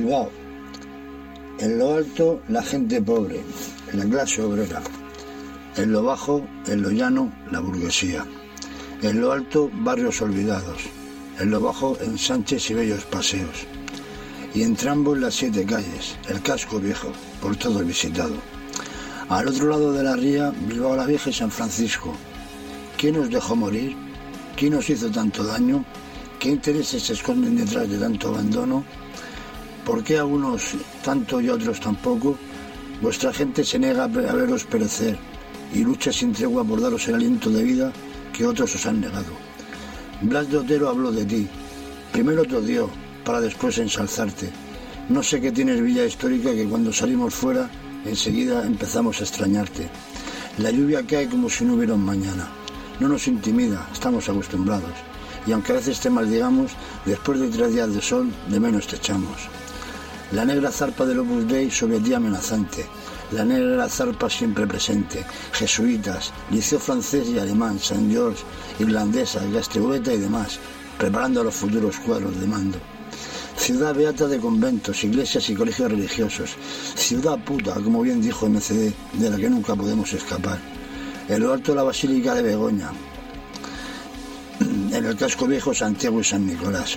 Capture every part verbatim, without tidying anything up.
Bilbao. En lo alto, la gente pobre, la clase obrera. En lo bajo, en lo llano, la burguesía. En lo alto, barrios olvidados. En lo bajo, ensanches y bellos paseos. Y entre ambos, las siete calles, el casco viejo, por todos visitado. Al otro lado de la ría, Bilbao la Vieja y San Francisco. ¿Quién nos dejó morir? ¿Quién nos hizo tanto daño? ¿Qué intereses se esconden detrás de tanto abandono? ¿Por qué a unos tanto y a otros tan poco? Vuestra gente se niega a veros perecer y lucha sin tregua por daros el aliento de vida que otros os han negado. Blas de Otero habló de ti. Primero te odió, para después ensalzarte. No sé qué tienes villa histórica que cuando salimos fuera, enseguida empezamos a extrañarte. La lluvia cae como si no hubiera un mañana. No nos intimida, estamos acostumbrados. Y aunque a veces te maldigamos, después de tres días de sol, de menos te echamos. La negra zarpa del Opus Dei sobre ti amenazante. La negra zarpa siempre presente. Jesuitas, liceo francés y alemán, Saint George, irlandesa, Gastehueta y demás, preparando a los futuros cuadros de mando. Ciudad beata de conventos, iglesias y colegios religiosos. Ciudad puta, como bien dijo M C D, de la que nunca podemos escapar. En lo alto la Basílica de Begoña. En el casco viejo Santiago y San Nicolás.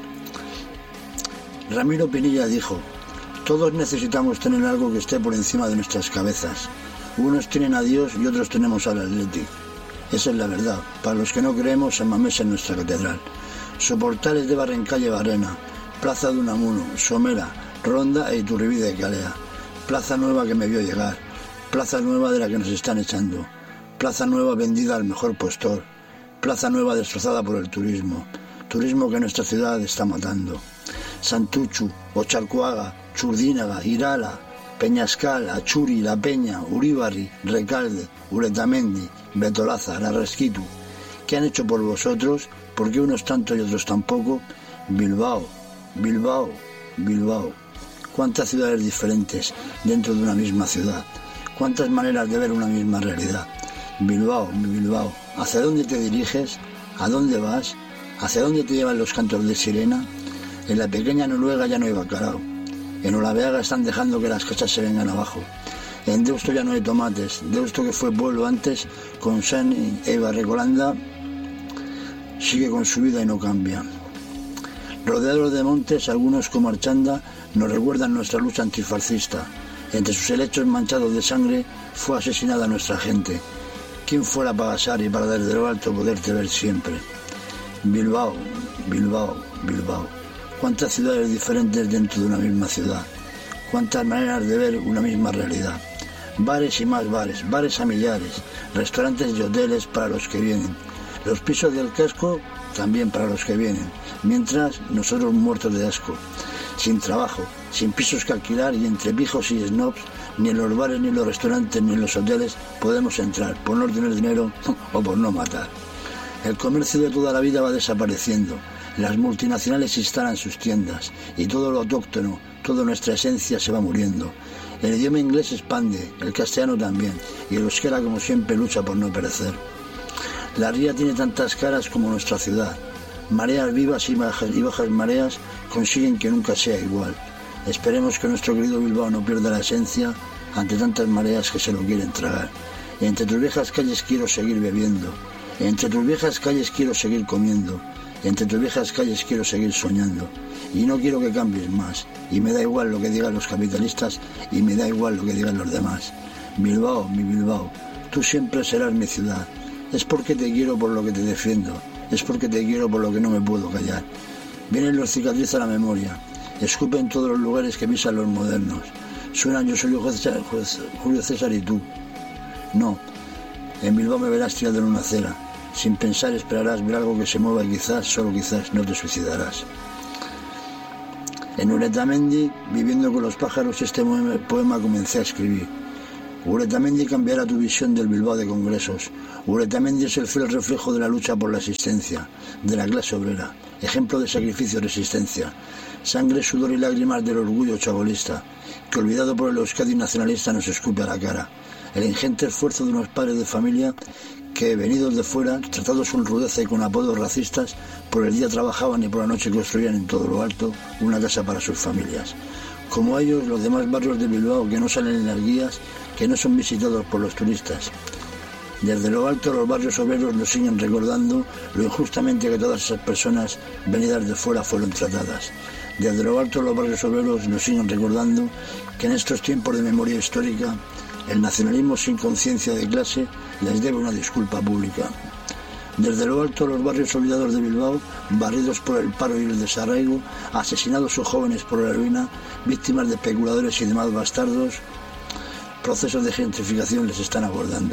Ramiro Pinilla dijo: todos necesitamos tener algo que esté por encima de nuestras cabezas. Unos tienen a Dios y otros tenemos al Athletic. Esa es la verdad. Para los que no creemos, San Mamés es nuestra catedral. Soportales de Barrencalle Barrena, Plaza de Unamuno, Somera, Ronda e Iturribí de Calea. Plaza Nueva que me vio llegar. Plaza Nueva de la que nos están echando. Plaza Nueva vendida al mejor postor. Plaza Nueva destrozada por el turismo. Turismo que nuestra ciudad está matando. Santuchu, Ocharcoaga, Churdínaga, Irala, Peñascal, Achuri, La Peña, Uríbarri, Recalde, Uretamendi, Betolaza, Larrasquitu. ¿Qué han hecho por vosotros? ¿Por qué unos tanto y otros tan poco? Bilbao, Bilbao, Bilbao. ¿Cuántas ciudades diferentes dentro de una misma ciudad? ¿Cuántas maneras de ver una misma realidad? Bilbao, mi Bilbao. ¿Hacia dónde te diriges? ¿A dónde vas? ¿Hacia dónde te llevan los cantos de sirena? En la pequeña Noruega ya no hay bacalao. En Olaveaga están dejando que las casas se vengan abajo. En Deusto ya no hay tomates. Deusto, que fue pueblo antes, con San e Barrecolanda, sigue con su vida y no cambia. Rodeados de montes, algunos como Archanda nos recuerdan nuestra lucha antifascista. Entre sus helechos manchados de sangre fue asesinada nuestra gente. ¿Quién fuera para pasar y para desde lo alto poderte ver siempre? Bilbao, Bilbao, Bilbao. ¿Cuántas ciudades diferentes dentro de una misma ciudad? ¿Cuántas maneras de ver una misma realidad? Bares y más bares, bares a millares, restaurantes y hoteles para los que vienen. Los pisos del casco también para los que vienen, mientras nosotros muertos de asco. Sin trabajo, sin pisos que alquilar y entre pijos y snobs, ni en los bares, ni en los restaurantes, ni en los hoteles podemos entrar, por no tener dinero o por no matar. El comercio de toda la vida va desapareciendo. Las multinacionales instalan sus tiendas y todo lo autóctono, toda nuestra esencia se va muriendo. El idioma inglés se expande, el castellano también, y el euskera, como siempre, lucha por no perecer. La ría tiene tantas caras como nuestra ciudad. Mareas vivas y bajas, y bajas mareas consiguen que nunca sea igual. Esperemos que nuestro querido Bilbao no pierda la esencia ante tantas mareas que se lo quieren tragar. Entre tus viejas calles quiero seguir bebiendo. Entre tus viejas calles quiero seguir comiendo. Entre tus viejas calles quiero seguir soñando. Y no quiero que cambies más. Y me da igual lo que digan los capitalistas y me da igual lo que digan los demás. Bilbao, mi Bilbao, tú siempre serás mi ciudad. Es porque te quiero por lo que te defiendo. Es porque te quiero por lo que no me puedo callar. Vienen los cicatrices a la memoria. Escupen todos los lugares que pisan los modernos. Suenan yo soy Julio César y tú. No. En Bilbao me verás tirado en una acera. Sin pensar esperarás ver algo que se mueva y quizás, solo quizás, no te suicidarás. En Uretamendi, viviendo con los pájaros, este poema comencé a escribir. Uretamendi cambiará tu visión del Bilbao de congresos. Uretamendi es el fiel reflejo de la lucha por la existencia, de la clase obrera, ejemplo de sacrificio y resistencia, sangre, sudor y lágrimas del orgullo chabolista, que olvidado por el Euskadi nacionalista nos escupe a la cara, el ingente esfuerzo de unos padres de familia que, venidos de fuera, tratados con rudeza y con apodos racistas, por el día trabajaban y por la noche construían en todo lo alto una casa para sus familias. Como ellos, los demás barrios de Bilbao que no salen en las guías, que no son visitados por los turistas. Desde lo alto, los barrios obreros nos siguen recordando lo injustamente que todas esas personas venidas de fuera fueron tratadas. Desde lo alto, los barrios obreros nos siguen recordando que en estos tiempos de memoria histórica, el nacionalismo sin conciencia de clase les debe una disculpa pública. Desde lo alto, los barrios olvidados de Bilbao, barridos por el paro y el desarraigo, asesinados sus jóvenes por la ruina, víctimas de especuladores y demás bastardos, procesos de gentrificación les están abordando.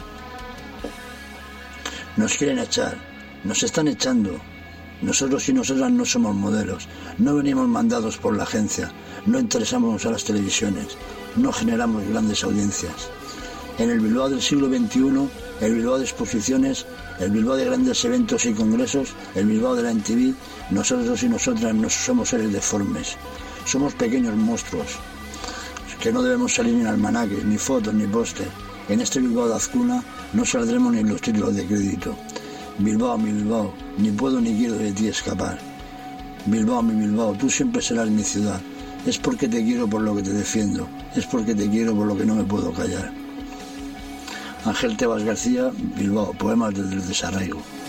Nos quieren echar, nos están echando. Nosotros y nosotras no somos modelos, no venimos mandados por la agencia, no interesamos a las televisiones, no generamos grandes audiencias. En el Bilbao del siglo veintiuno, el Bilbao de exposiciones, el Bilbao de grandes eventos y congresos, el Bilbao de la M T V, nosotros y nosotras no somos seres deformes, somos pequeños monstruos, que no debemos salir ni en almanaques, ni fotos, ni póster. En este Bilbao de Azcuna no saldremos ni en los títulos de crédito. Bilbao, mi Bilbao, ni puedo ni quiero de ti escapar. Bilbao, mi Bilbao, tú siempre serás mi ciudad. Es porque te quiero por lo que te defiendo, es porque te quiero por lo que no me puedo callar. Ángel Tebas García, Bilbao, poemas desde el desarraigo.